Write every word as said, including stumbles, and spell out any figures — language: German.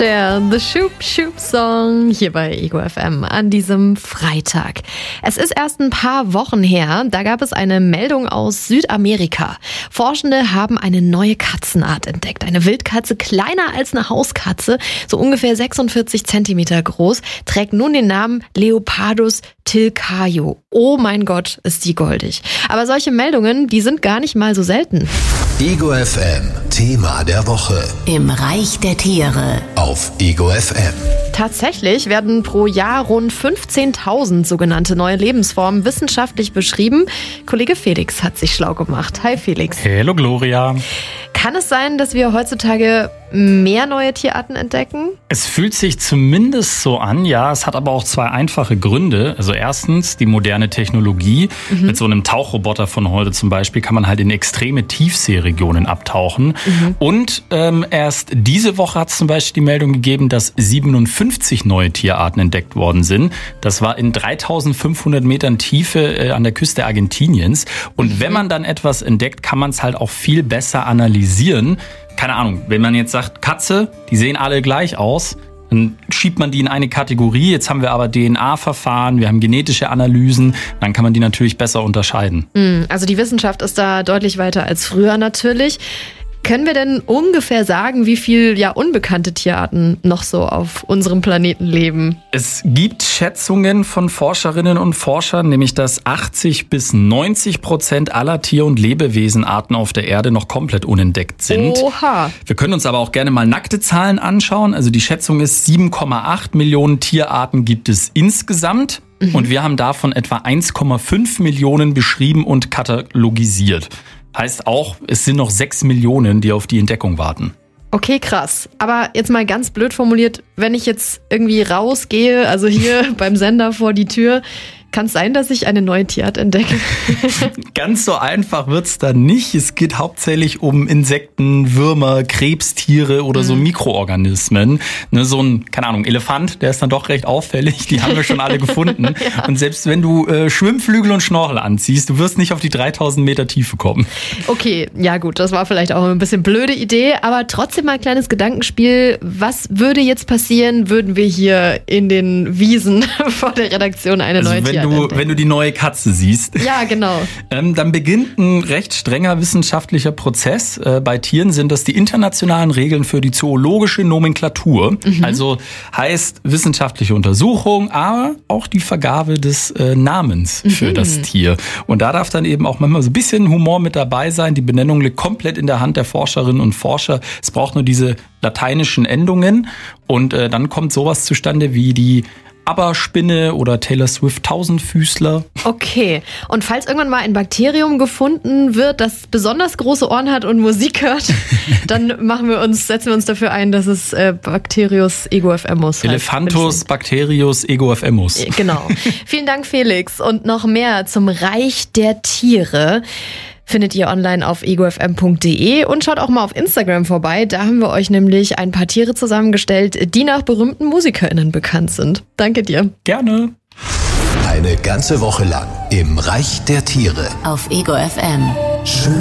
Cher, The Shoop Shoop Song hier bei Ego F M an diesem Freitag. Es ist erst ein paar Wochen her, da gab es eine Meldung aus Südamerika. Forschende haben eine neue Katzenart entdeckt. Eine Wildkatze, kleiner als eine Hauskatze, so ungefähr sechsundvierzig Zentimeter groß, trägt nun den Namen Leopardus tilcaio. Oh mein Gott, ist die goldig. Aber solche Meldungen, die sind gar nicht mal so selten. Ego F M, Thema der Woche. Im Reich der Tiere. Auf Ego F M. Tatsächlich werden pro Jahr rund fünfzehntausend sogenannte neue Lebensformen wissenschaftlich beschrieben. Kollege Felix hat sich schlau gemacht. Hi Felix. Hallo Gloria. Kann es sein, dass wir heutzutage mehr neue Tierarten entdecken? Es fühlt sich zumindest so an, ja. Es hat aber auch zwei einfache Gründe. Also erstens die moderne Technologie. Mhm. Mit so einem Tauchroboter von heute zum Beispiel kann man halt in extreme Tiefseeregionen abtauchen. Mhm. Und ähm, erst diese Woche hat es zum Beispiel die Meldung gegeben, dass siebenundfünfzig neue Tierarten entdeckt worden sind. Das war in dreitausendfünfhundert Metern Tiefe äh, an der Küste Argentiniens. Und mhm. wenn man dann etwas entdeckt, kann man es halt auch viel besser analysieren. Keine Ahnung, wenn man jetzt sagt, Katze, die sehen alle gleich aus, dann schiebt man die in eine Kategorie. Jetzt haben wir aber D N A-Verfahren, wir haben genetische Analysen, dann kann man die natürlich besser unterscheiden. Also die Wissenschaft ist da deutlich weiter als früher natürlich. Können wir denn ungefähr sagen, wie viel ja unbekannte Tierarten noch so auf unserem Planeten leben? Es gibt Schätzungen von Forscherinnen und Forschern, nämlich dass achtzig bis neunzig Prozent aller Tier- und Lebewesenarten auf der Erde noch komplett unentdeckt sind. Oha. Wir können uns aber auch gerne mal nackte Zahlen anschauen. Also die Schätzung ist, sieben Komma acht Millionen Tierarten gibt es insgesamt. Mhm. Und wir haben davon etwa eins Komma fünf Millionen beschrieben und katalogisiert. Heißt auch, es sind noch sechs Millionen, die auf die Entdeckung warten. Okay, krass. Aber jetzt mal ganz blöd formuliert, wenn ich jetzt irgendwie rausgehe, also hier beim Sender vor die Tür, kann es sein, dass ich eine neue Tierart entdecke? Ganz so einfach wird's dann nicht. Es geht hauptsächlich um Insekten, Würmer, Krebstiere oder mhm. so Mikroorganismen. Ne, so ein, keine Ahnung, Elefant, der ist dann doch recht auffällig. Die haben wir schon alle gefunden. Ja. Und selbst wenn du äh, Schwimmflügel und Schnorchel anziehst, du wirst nicht auf die dreitausend Meter Tiefe kommen. Okay, ja gut, das war vielleicht auch ein bisschen blöde Idee, aber trotzdem mal ein kleines Gedankenspiel. Was würde jetzt passieren, würden wir hier in den Wiesen vor der Redaktion eine also neue Tierart Du, wenn du die neue Katze siehst. Ja, genau. ähm, dann beginnt ein recht strenger wissenschaftlicher Prozess. Äh, bei Tieren sind das die internationalen Regeln für die zoologische Nomenklatur. Mhm. Also heißt wissenschaftliche Untersuchung, aber auch die Vergabe des äh, Namens für mhm. das Tier. Und da darf dann eben auch manchmal so ein bisschen Humor mit dabei sein. Die Benennung liegt komplett in der Hand der Forscherinnen und Forscher. Es braucht nur diese lateinischen Endungen. Und äh, dann kommt sowas zustande wie die Aberspinne oder Taylor Swift Tausendfüßler. Okay. Und falls irgendwann mal ein Bakterium gefunden wird, das besonders große Ohren hat und Musik hört, dann machen wir uns, setzen wir uns dafür ein, dass es äh, Bacterius egoFemus heißt. Elephantus Bacterius egoFemus. Genau. Vielen Dank, Felix. Und noch mehr zum Reich der Tiere findet ihr online auf ego f m punkt d e und schaut auch mal auf Instagram vorbei. Da haben wir euch nämlich ein paar Tiere zusammengestellt, die nach berühmten MusikerInnen bekannt sind. Danke dir. Gerne. Eine ganze Woche lang im Reich der Tiere. Auf Ego F M. Schön